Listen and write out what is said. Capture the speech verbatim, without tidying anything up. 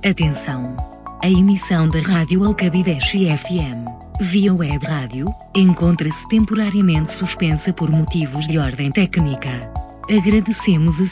Atenção! A emissão da Rádio Alcabideche F M, via web rádio, encontra-se temporariamente suspensa por motivos de ordem técnica. Agradecemos a